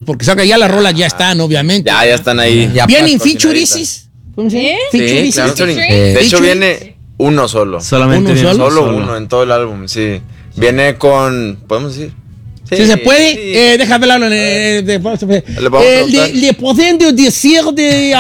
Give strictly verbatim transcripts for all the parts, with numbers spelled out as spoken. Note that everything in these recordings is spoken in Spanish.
porque saca ya las rolas ya están, obviamente. Ya, ya están ahí. Ya ¿vienen features? ¿Cómo se llama? Sí, claro, de hecho viene uno solo. Solamente uno solo. Solo uno en todo el álbum, sí. Viene con, ¿podemos decir? Si sí, se puede, sí. eh, déjame hablarlo. Eh, de, eh, le, le pueden decir de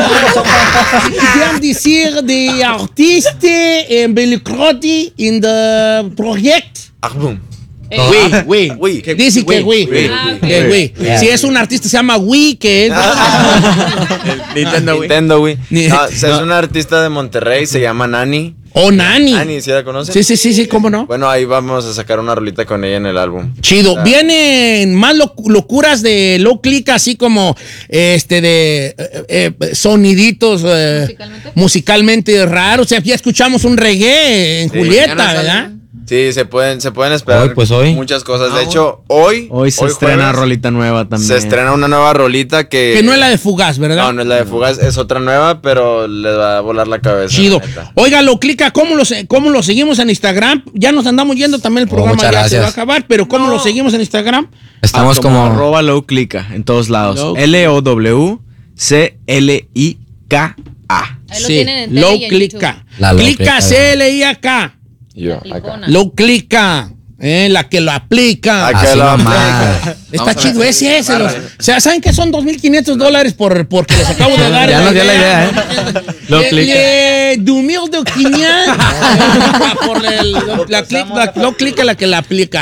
uh, decir de artiste en Belcroti in the project. Album. Güey, güey. Dice que güey. Güey. Si es un artista se llama Wii, que es Nintendo Wii. Nintendo Wii. No, es un artista de Monterrey, se llama Nani. Oh, Nani. Nani, ¿sí la conoces? Sí, sí, sí, sí, ¿cómo no? Bueno, ahí vamos a sacar una rolita con ella en el álbum. Chido. O sea, vienen más loc- locuras de Low Click, así como este de eh, eh, soniditos eh, musicalmente. musicalmente raros. O sea, ya escuchamos un reggae en sí, Julieta, ¿verdad? Sí, se pueden, se pueden esperar hoy, pues hoy. muchas cosas. De hecho, hoy... Hoy se hoy estrena jueves, rolita nueva también. Se estrena una nueva rolita que... Que no es la de Fugaz, ¿verdad? No, no es la de Fugaz, es otra nueva, pero le va a volar la cabeza. Chido. Oiga, lo clica, ¿cómo lo, ¿cómo lo seguimos en Instagram? Ya nos andamos yendo también el programa, oh, ya gracias. Se va a acabar, pero ¿cómo no. lo seguimos en Instagram? Estamos ah, como... como arroba low clica en todos lados. L O W C L I K A. Sí, low clica. Clica C L I A K. Yo, acá. Lo clica, eh, la que lo aplica. La que lo aplica. Está chido ese, ese. Los, o sea, ¿saben que son dos mil quinientos dólares por, porque les acabo de dar? Ya nos dio la idea, ¿eh? Lo clica. dos mil quinientos por el, la clica, lo clica la que la aplica.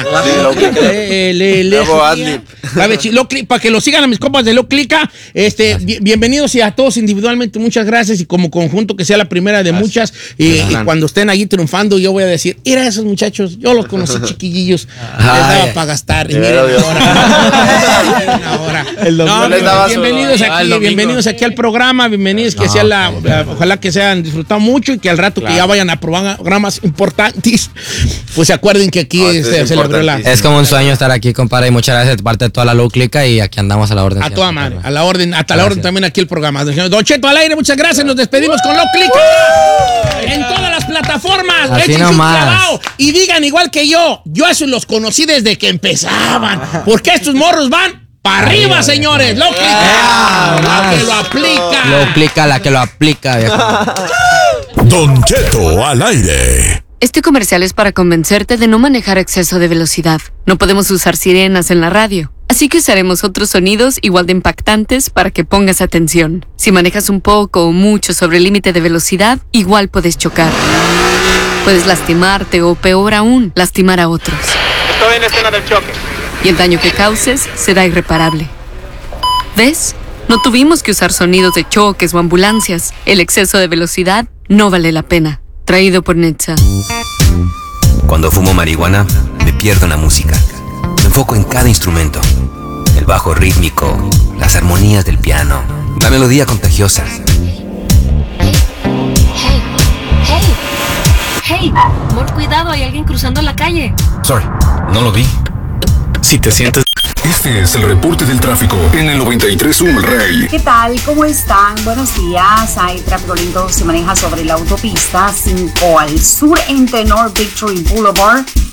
Para que lo sigan a mis compas de Lo Clica, este, bienvenidos y a todos individualmente, muchas gracias y como conjunto que sea la primera de gracias. muchas y, y cuando estén allí triunfando yo voy a decir, mira a esos muchachos, yo los conocí chiquillillos, les daba para gastar y miren ahora, ahora. No, no, bienvenidos su, aquí, bienvenidos aquí al programa, bienvenidos que no, sea la, la, ojalá que se hayan disfrutado mucho y que al rato claro. que ya vayan a programas importantes, pues se acuerden que aquí no, se celebró la... Es como un sueño estar aquí, compadre, y muchas gracias de parte de toda la Low Clica y aquí andamos a la orden. A toda madre, a la orden, hasta gracias. la orden también aquí el programa. Don Cheto al aire, muchas gracias, nos despedimos con Low Clica en todas las plataformas. Así nomás. Y digan igual que yo, yo esos los conocí desde que empezaban, porque estos morros van para arriba, señores. Low Clica, ah, la que lo aplica. Low Clica, la que lo aplica, viejo. Don Cheto al aire. Este comercial es para convencerte de no manejar a exceso de velocidad. No podemos usar sirenas en la radio, así que usaremos otros sonidos igual de impactantes para que pongas atención. Si manejas un poco o mucho sobre el límite de velocidad, igual puedes chocar. Puedes lastimarte o, peor aún, lastimar a otros. Estoy en escena del choque. Y el daño que causes será irreparable. ¿Ves? No tuvimos que usar sonidos de choques o ambulancias. El exceso de velocidad no vale la pena. Traído por Netza. Cuando fumo marihuana, me pierdo en la música. Me enfoco en cada instrumento. El bajo rítmico, las armonías del piano, la melodía contagiosa. Hey, hey, hey, amor, cuidado, hay alguien cruzando la calle. Sorry, no lo vi. Si te sientes... Este es el reporte del tráfico en el noventa y tres punto uno El Rey. ¿Qué tal? ¿Cómo están? Buenos días. Hay tráfico lento, se maneja sobre la autopista cinco al sur entre North Victory Boulevard